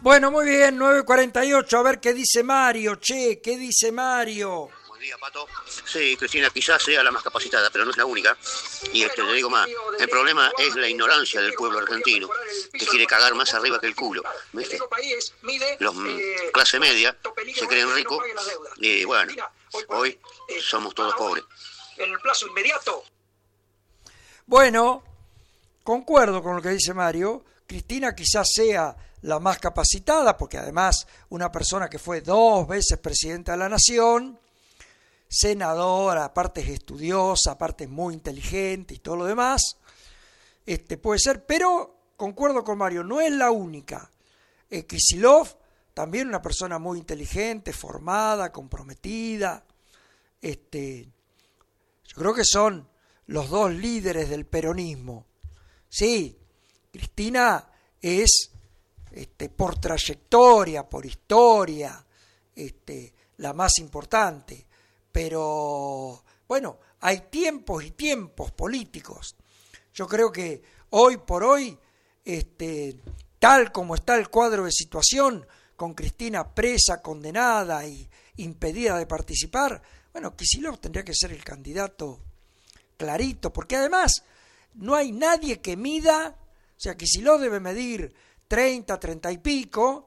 Bueno, muy bien, 9:48, a ver qué dice Mario, ¿qué dice Mario? Buen día, Pato. Sí, Cristina quizás sea la más capacitada, pero no es la única. Y le digo más, el problema es la ignorancia del pueblo argentino, que quiere cagar más arriba que el culo, ¿viste? Los clase media se creen ricos y bueno, hoy somos todos pobres. En el plazo inmediato. Bueno, concuerdo con lo que dice Mario. Cristina quizás sea la más capacitada, porque además una persona que fue 2 veces presidenta de la Nación, senadora, aparte es estudiosa, aparte es muy inteligente y todo lo demás, puede ser, pero concuerdo con Mario, no es la única. Kicillof, también una persona muy inteligente, formada, comprometida. Yo creo que son los 2 líderes del peronismo. Sí, Cristina es por trayectoria, por historia, la más importante. Pero, bueno, hay tiempos y tiempos políticos. Yo creo que hoy por hoy, tal como está el cuadro de situación, con Cristina presa, condenada y impedida de participar, bueno, Kicillof tendría que ser el candidato clarito, porque además no hay nadie que mida, o sea, Kicillof debe medir 30 y pico,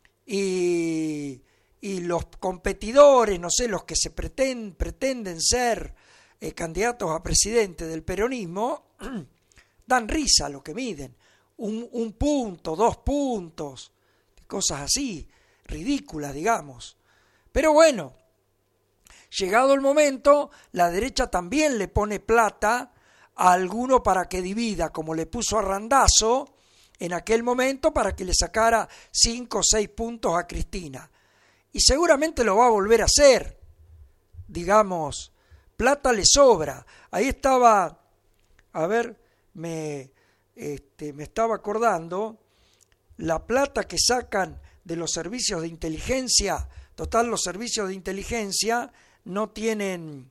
y los competidores, no sé, los que se pretenden ser candidatos a presidente del peronismo, dan risa a lo que miden, un punto, 2 puntos, cosas así, ridículas, digamos. Pero bueno, llegado el momento, la derecha también le pone plata a alguno para que divida, como le puso a Randazzo en aquel momento para que le sacara 5 o 6 puntos a Cristina. Y seguramente lo va a volver a hacer. Digamos, plata le sobra. Ahí estaba, a ver, me estaba acordando, la plata que sacan de los servicios de inteligencia. Total, los servicios de inteligencia no tienen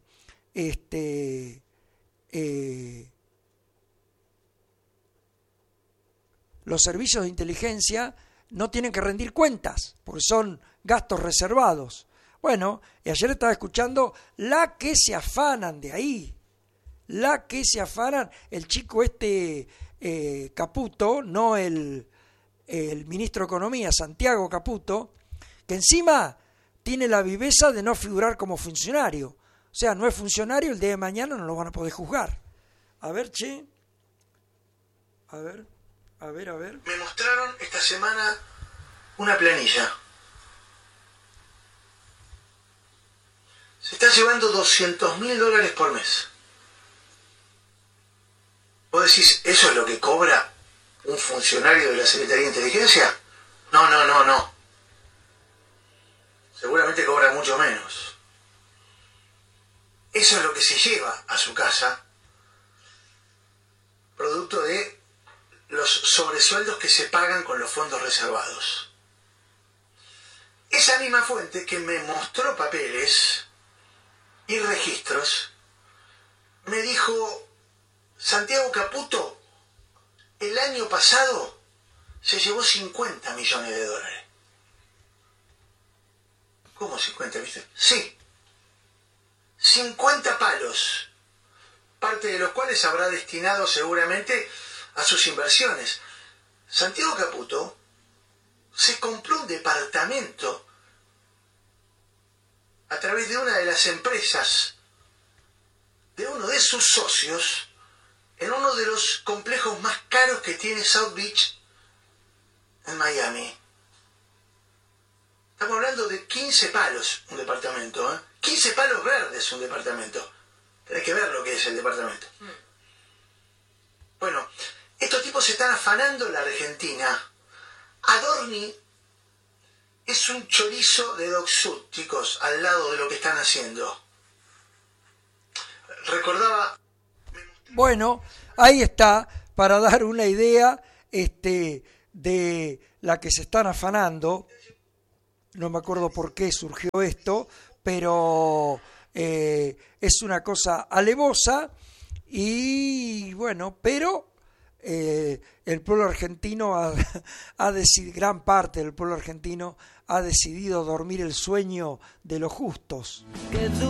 los servicios de inteligencia no tienen que rendir cuentas, porque son gastos reservados. Bueno, y ayer estaba escuchando la que se afanan de ahí, la que se afanan, el chico Caputo, no el ministro de Economía, Santiago Caputo, que encima tiene la viveza de no figurar como funcionario. O sea, no es funcionario, el día de mañana no lo van a poder juzgar. A ver, A ver. Me mostraron esta semana una planilla. Se está llevando $200.000 por mes. ¿Vos decís, eso es lo que cobra un funcionario de la Secretaría de Inteligencia? No. Seguramente cobra mucho menos. Eso es lo que se lleva a su casa, producto de los sobresueldos que se pagan con los fondos reservados. Esa misma fuente que me mostró papeles y registros me dijo: Santiago Caputo el año pasado se llevó $50 millones. ¿Cómo 50, viste? Sí, 50 palos, parte de los cuales habrá destinado seguramente a sus inversiones. Santiago Caputo se compró un departamento a través de una de las empresas de uno de sus socios en uno de los complejos más caros que tiene South Beach en Miami. Estamos hablando de 15 palos un departamento, ¿eh? 15 palos verdes un departamento. Tenés que ver lo que es el departamento. Bueno, estos tipos se están afanando en la Argentina. Adorni es un chorizo de Dog Sud, chicos, al lado de lo que están haciendo. Recordaba... Bueno, ahí está, para dar una idea de la que se están afanando. No me acuerdo por qué surgió esto, pero es una cosa alevosa y bueno, pero el pueblo argentino ha decidido, gran parte del pueblo argentino ha decidido dormir el sueño de los justos.